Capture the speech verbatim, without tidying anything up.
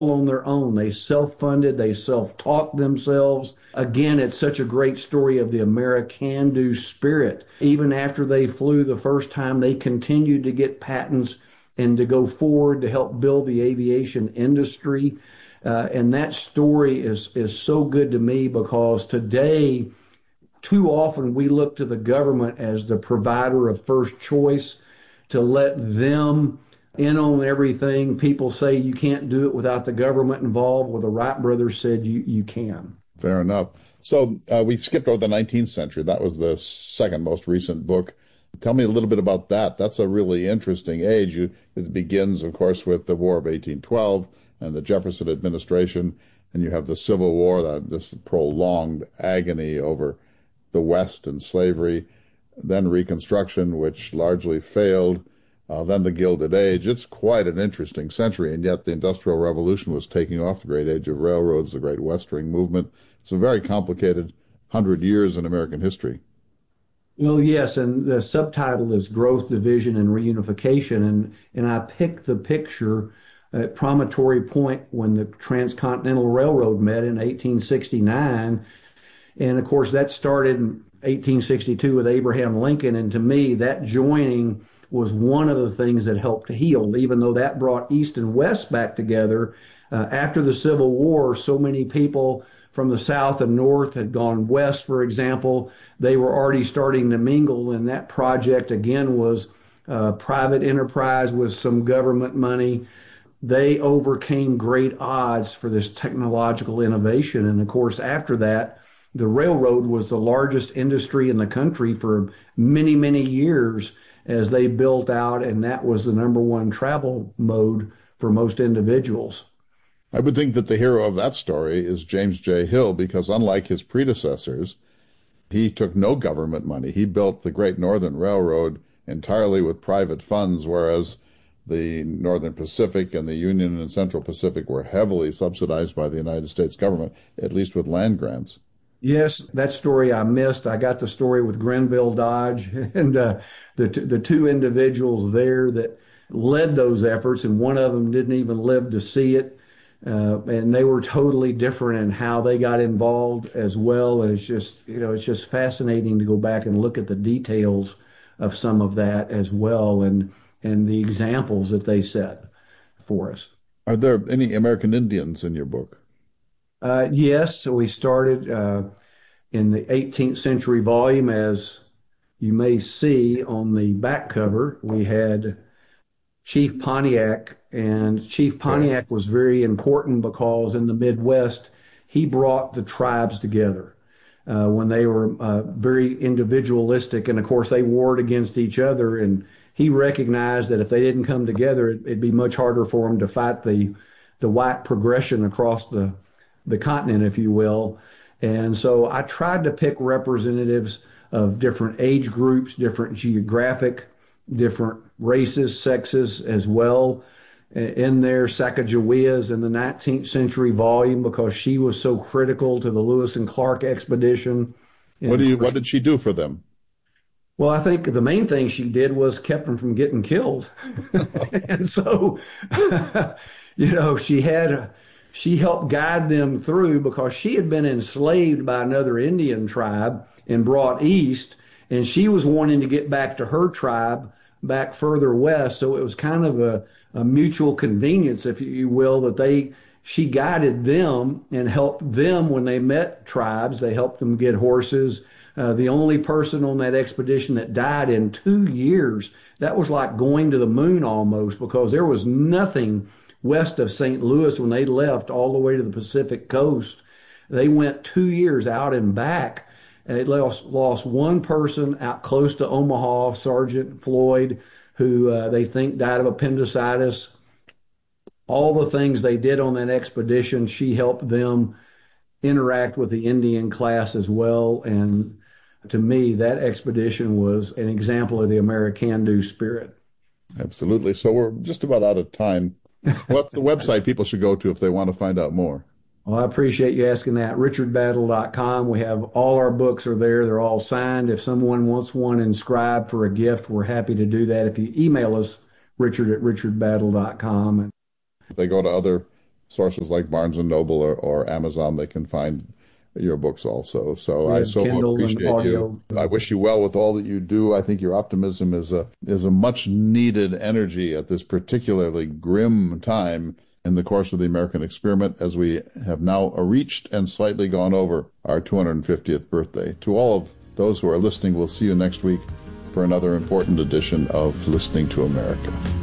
on their own. They self-funded, they self-taught themselves. Again, it's such a great story of the American-do spirit. Even after they flew the first time, they continued to get patents and to go forward to help build the aviation industry. Uh, and that story is is so good to me because today, too often we look to the government as the provider of first choice to let them in on everything. People say you can't do it without the government involved. Well, the Wright brothers said you, you can. Fair enough. So uh, we skipped over the nineteenth century. That was the second most recent book. Tell me a little bit about that. That's a really interesting age. You, it begins, of course, with the War of eighteen twelve and the Jefferson administration, and you have the Civil War, that this prolonged agony over the West and slavery, then Reconstruction, which largely failed, uh, then the Gilded Age. It's quite an interesting century, and yet the Industrial Revolution was taking off, the great age of railroads, the great Westering movement. It's a very complicated hundred years in American history. Well, yes, and the subtitle is Growth, Division, and Reunification, and, and I picked the picture at Promontory Point when the Transcontinental Railroad met in eighteen sixty-nine. And of course, that started in eighteen sixty-two with Abraham Lincoln. And to me, that joining was one of the things that helped to heal, even though that brought East and West back together. Uh, after the Civil War, so many people from the South and North had gone west, for example. They were already starting to mingle, and that project, again, was uh, private enterprise with some government money. They overcame great odds for this technological innovation. And of course, after that, the railroad was the largest industry in the country for many, many years as they built out, and that was the number one travel mode for most individuals. I would think that the hero of that story is James J. Hill, because unlike his predecessors, he took no government money. He built the Great Northern Railroad entirely with private funds, whereas the Northern Pacific and the Union and Central Pacific were heavily subsidized by the United States government, at least with land grants. Yes, that story I missed. I got the story with Grenville Dodge and uh, the t- the two individuals there that led those efforts, and one of them didn't even live to see it. Uh, and they were totally different in how they got involved as well. And it's just, you know, it's just fascinating to go back and look at the details of some of that as well, and and the examples that they set for us. Are there any American Indians in your book? Uh, yes, so we started uh, in the eighteenth century volume. As you may see on the back cover, we had Chief Pontiac, and Chief Pontiac was very important because in the Midwest, he brought the tribes together uh, when they were uh, very individualistic, and of course they warred against each other, and he recognized that if they didn't come together, it, it'd be much harder for them to fight the the white progression across the the continent, if you will. And so I tried to pick representatives of different age groups, different geographic, different races, sexes as well. In there, Sacagawea is in the nineteenth century volume because she was so critical to the Lewis and Clark expedition. What do you, what did she do for them? Well, I think the main thing she did was kept them from getting killed. And so, you know, she had, she helped guide them through because she had been enslaved by another Indian tribe and brought east, and she was wanting to get back to her tribe back further west. So it was kind of a, a mutual convenience, if you will, that they, she guided them and helped them when they met tribes. They helped them get horses. Uh, the only person on that expedition that died in two years, that was like going to the moon almost, because there was nothing west of Saint Louis when they left all the way to the Pacific coast. They went two years out and back, and they lost, lost one person out close to Omaha, Sergeant Floyd, who uh, they think died of appendicitis. All the things they did on that expedition, she helped them interact with the Indian class as well. And to me, that expedition was an example of the American-do spirit. Absolutely. So we're just about out of time. What's the website people should go to if they want to find out more? Well, I appreciate you asking that. richard battle dot com. We have all our books are there. They're all signed. If someone wants one inscribed for a gift, we're happy to do that. If you email us, richard at richard battle dot com. If they go to other sources like Barnes and Noble or, or Amazon, they can find your books also. So yeah, I so Kindle appreciate and audio. you. I wish you well with all that you do. I think your optimism is a is a much needed energy at this particularly grim time in the course of the American experiment, as we have now reached and slightly gone over our two hundred fiftieth birthday. To all of those who are listening, we'll see you next week for another important edition of Listening to America.